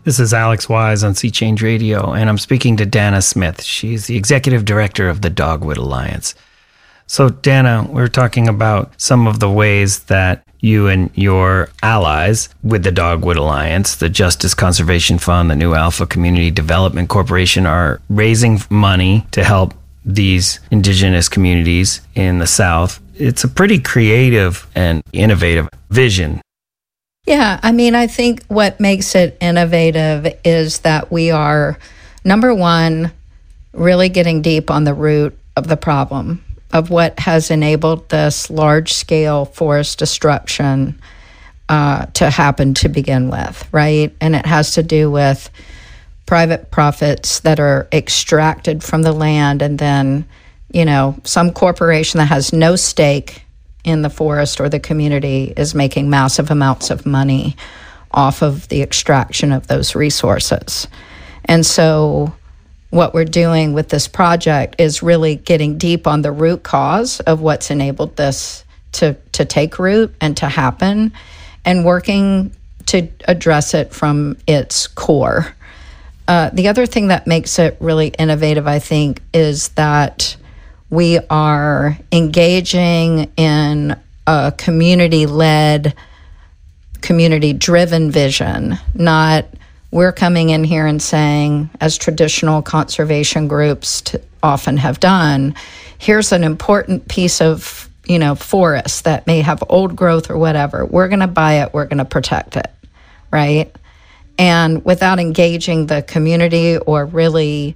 This is Alex Wise on Sea Change Radio, and I'm speaking to Dana Smith. She's the executive director of the Dogwood Alliance. So, Dana, we're talking about some of the ways that you and your allies with the Dogwood Alliance, the Justice Conservation Fund, the New Alpha Community Development Corporation, are raising money to help these indigenous communities in the South. It's a pretty creative and innovative vision. Yeah, I mean, I think what makes it innovative is that we are, number one, really getting deep on the root of the problem of what has enabled this large-scale forest destruction to happen to begin with, right? And it has to do with private profits that are extracted from the land, and then, you know, some corporation that has no stake in the forest or the community is making massive amounts of money off of the extraction of those resources. And so what we're doing with this project is really getting deep on the root cause of what's enabled this to take root and to happen, and working to address it from its core. The other thing that makes it really innovative, I think, is that we are engaging in a community-led, community-driven vision, not we're coming in here and saying, as traditional conservation groups often have done, here's an important piece of, you know, forest that may have old growth or whatever. We're going to buy it. We're going to protect it, right? And without engaging the community or really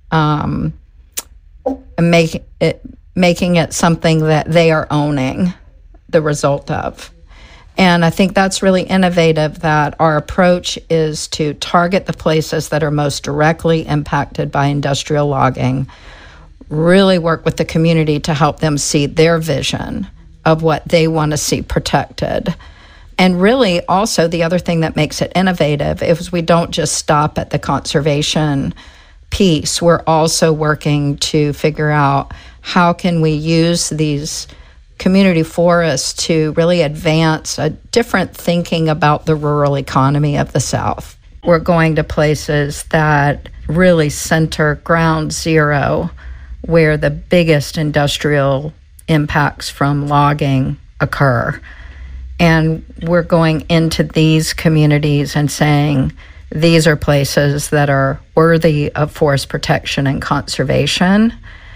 making it something that they are owning the result of. And I think that's really innovative, that our approach is to target the places that are most directly impacted by industrial logging, really work with the community to help them see their vision of what they want to see protected. And really also the other thing that makes it innovative is we don't just stop at the conservation piece. We're also working to figure out how can we use these community forests to really advance a different thinking about the rural economy of the South. We're going to places that really center ground zero, where the biggest industrial impacts from logging occur. And we're going into these communities and saying, these are places that are worthy of forest protection and conservation.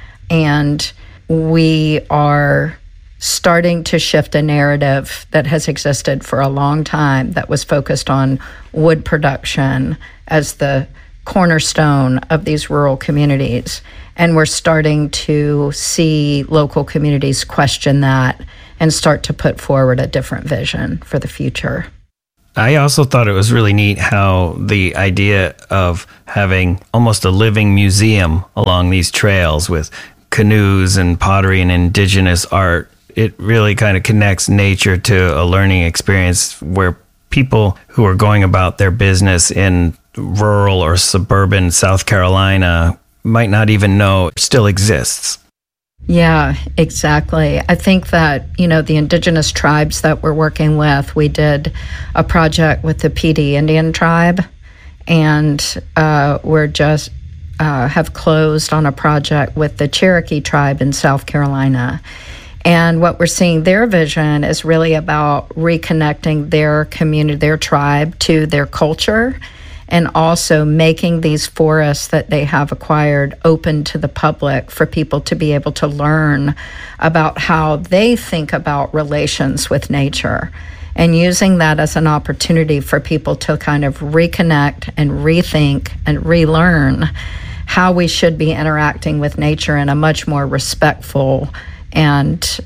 And we are starting to shift a narrative that has existed for a long time that was focused on wood production as the cornerstone of these rural communities. And we're starting to see local communities question that and start to put forward a different vision for the future. I also thought it was really neat how the idea of having almost a living museum along these trails with canoes and pottery and indigenous art, it really kind of connects nature to a learning experience where people who are going about their business in rural or suburban South Carolina might not even know it still exists. Yeah, exactly. I think that, you know, the indigenous tribes that we're working with, we did a project with the PD Indian tribe, and we're just have closed on a project with the Cherokee tribe in South Carolina. And what we're seeing, their vision is really about reconnecting their community, their tribe to their culture, and also making these forests that they have acquired open to the public for people to be able to learn about how they think about relations with nature, and using that as an opportunity for people to kind of reconnect and rethink and relearn how we should be interacting with nature in a much more respectful and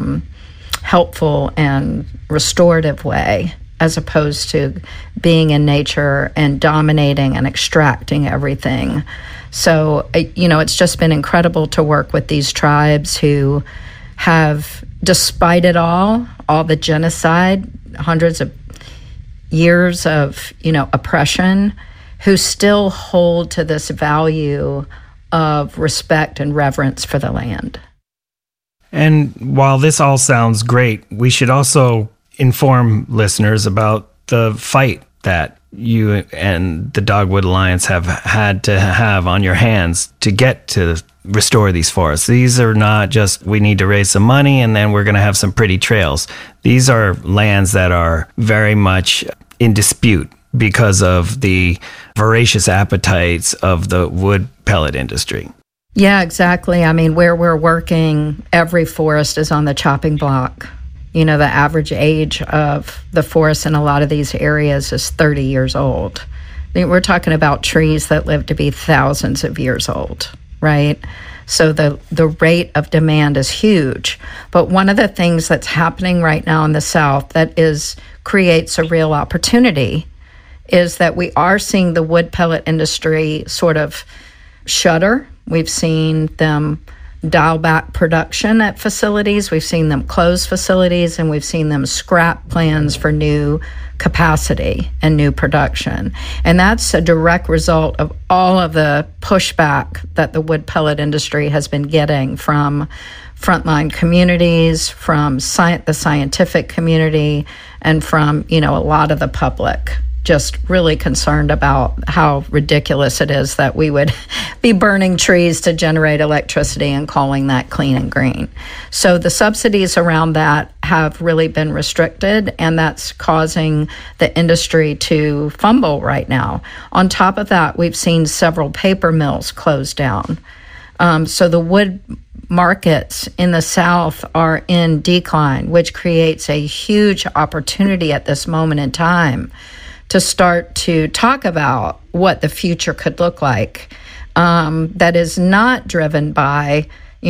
helpful and restorative way, as opposed to being in nature and dominating and extracting everything. So, you know, it's just been incredible to work with these tribes who have, despite it all the genocide, hundreds of years of, you know, oppression, who still hold to this value of respect and reverence for the land. And while this all sounds great, we should also inform listeners about the fight that you and the Dogwood Alliance have had to have on your hands to get to restore these forests. These are not just, we need to raise some money and then we're going to have some pretty trails. These are lands that are very much in dispute because of the voracious appetites of the wood pellet industry. Yeah, exactly. I mean, where we're working, every forest is on the chopping block. You know, the average age of the forest in a lot of these areas is 30 years old. We're talking about trees that live to be thousands of years old, right? So the rate of demand is huge. But one of the things that's happening right now in the South that creates a real opportunity is that we are seeing the wood pellet industry sort of shudder. We've seen them dial back production at facilities. We've seen them close facilities, and we've seen them scrap plans for new capacity and new production. And that's a direct result of all of the pushback that the wood pellet industry has been getting from frontline communities, from the scientific community, and from, a lot of the public. Just really concerned about how ridiculous it is that we would be burning trees to generate electricity and calling that clean and green. So the subsidies around that have really been restricted, and that's causing the industry to fumble right now. On top of that, we've seen several paper mills close down. So the wood markets in the South are in decline, which creates a huge opportunity at this moment in time to start to talk about what the future could look like, that is not driven by,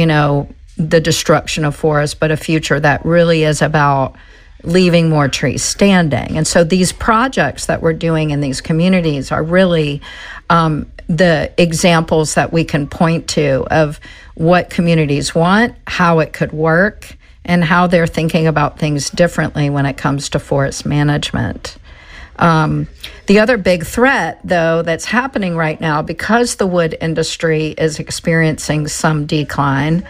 the destruction of forests, but a future that really is about leaving more trees standing. And so these projects that we're doing in these communities are really the examples that we can point to of what communities want, how it could work, and how they're thinking about things differently when it comes to forest management. The other big threat, though, that's happening right now because the wood industry is experiencing some decline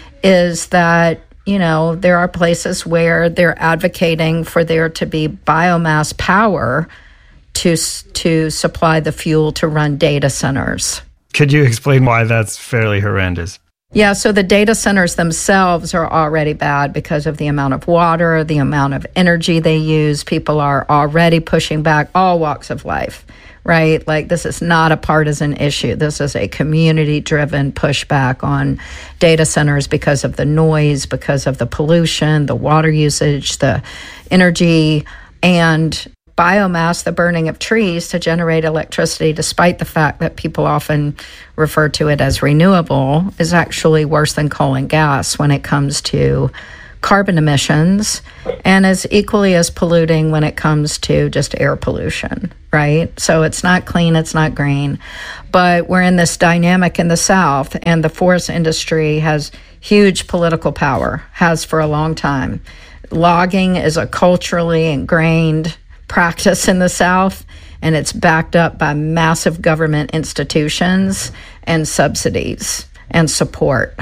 is that, there are places where they're advocating for there to be biomass power to supply the fuel to run data centers. Could you explain why that's fairly horrendous? Yeah, so the data centers themselves are already bad because of the amount of water, the amount of energy they use. People are already pushing back all walks of life, right? Like, this is not a partisan issue. This is a community-driven pushback on data centers because of the noise, because of the pollution, the water usage, the energy, and biomass, the burning of trees to generate electricity, despite the fact that people often refer to it as renewable, is actually worse than coal and gas when it comes to carbon emissions, and is equally as polluting when it comes to just air pollution, right? So it's not clean, it's not green. But we're in this dynamic in the South, and the forest industry has huge political power, has for a long time. Logging is a culturally ingrained practice in the South, and it's backed up by massive government institutions and subsidies and support.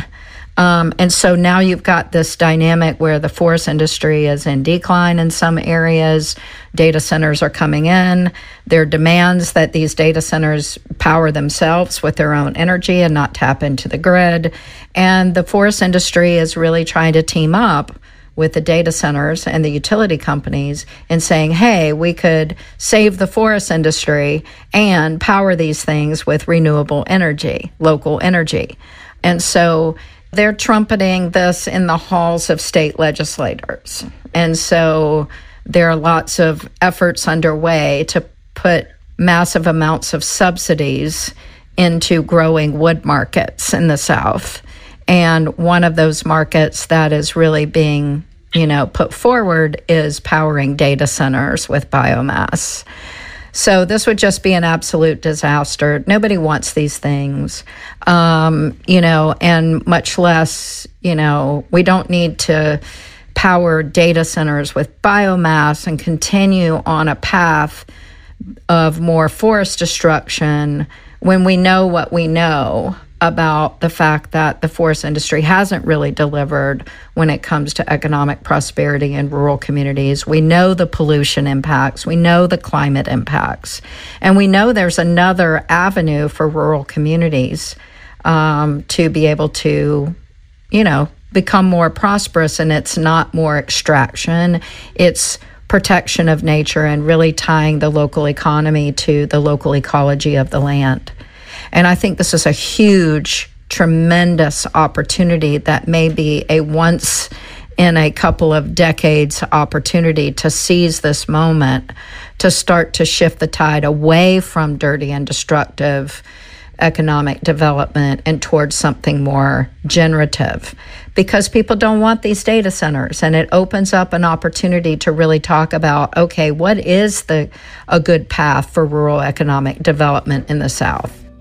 And so now you've got this dynamic where the forest industry is in decline in some areas. Data centers are coming in. There are demands that these data centers power themselves with their own energy and not tap into the grid. And the forest industry is really trying to team up with the data centers and the utility companies and saying, hey, we could save the forest industry and power these things with renewable energy, local energy. And so they're trumpeting this in the halls of state legislators. And so there are lots of efforts underway to put massive amounts of subsidies into growing wood markets in the South. And one of those markets that is really being, put forward is powering data centers with biomass. So this would just be an absolute disaster. Nobody wants these things, and much less, we don't need to power data centers with biomass and continue on a path of more forest destruction when we know what we know about the fact that the forest industry hasn't really delivered when it comes to economic prosperity in rural communities. We know the pollution impacts, we know the climate impacts, and we know there's another avenue for rural communities to be able to, become more prosperous, and it's not more extraction, it's protection of nature and really tying the local economy to the local ecology of the land. And I think this is a huge, tremendous opportunity that may be a once in a couple of decades opportunity to seize this moment, to start to shift the tide away from dirty and destructive economic development and towards something more generative, because people don't want these data centers, and it opens up an opportunity to really talk about, okay, what is a good path for rural economic development in the South?